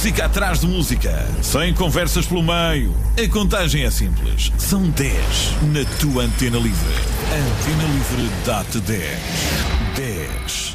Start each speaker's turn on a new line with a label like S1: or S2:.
S1: Música atrás de música, sem conversas pelo meio. A contagem é simples. São 10 na tua Antena Livre. Antena Livre dá-te 10. 10.